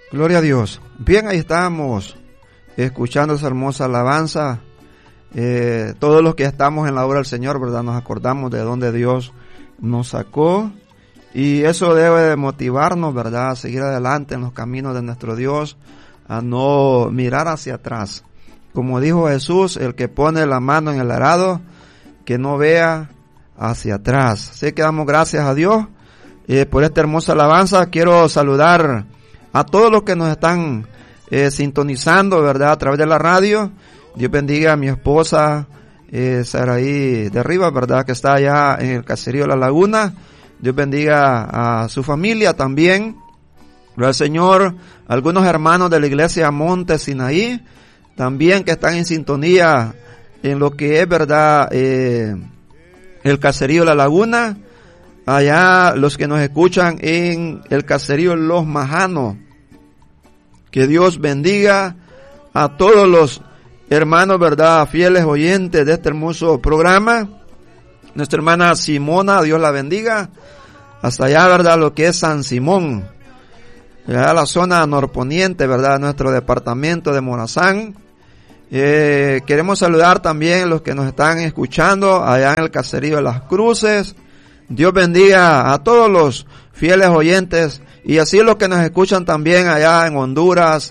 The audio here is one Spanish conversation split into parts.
Gloria a Dios. Bien, ahí estamos escuchando esa hermosa alabanza. Todos los que estamos en la obra del Señor, ¿verdad? Nos acordamos de dónde Dios nos sacó. Y eso debe de motivarnos, ¿verdad? A seguir adelante en los caminos de nuestro Dios, a no mirar hacia atrás. Como dijo Jesús, el que pone la mano en el arado, que no vea hacia atrás. Así que damos gracias a Dios por esta hermosa alabanza. Quiero saludar a todos los que nos están sintonizando, ¿verdad? A través de la radio. Dios bendiga a mi esposa, Saraí de Rivas, ¿verdad? Que está allá en el caserío de La Laguna. Dios bendiga a su familia también. Gloria al Señor. Algunos hermanos de la iglesia Monte Sinaí, también que están en sintonía en lo que es, ¿verdad? El caserío de La Laguna. Allá los que nos escuchan en el caserío Los Majanos. Que Dios bendiga a todos los hermanos, ¿verdad? Fieles oyentes de este hermoso programa. Nuestra hermana Simona, Dios la bendiga. Hasta allá, ¿verdad? Lo que es San Simón. Allá la zona norponiente, ¿verdad? Nuestro departamento de Morazán. Queremos saludar también a los que nos están escuchando allá en el caserío de Las Cruces. Dios bendiga a todos los fieles oyentes y así los que nos escuchan también allá en Honduras,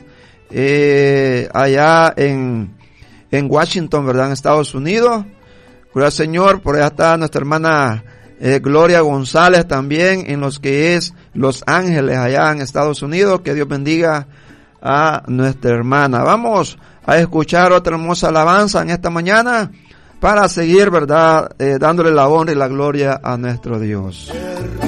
allá en Washington, ¿verdad? En Estados Unidos. Gloria al Señor. Por allá está nuestra hermana Gloria González también en los que es Los Ángeles, allá en Estados Unidos. Que Dios bendiga a nuestra hermana. Vamos a escuchar otra hermosa alabanza en esta mañana para seguir, ¿verdad? Dándole la honra y la gloria a nuestro Dios.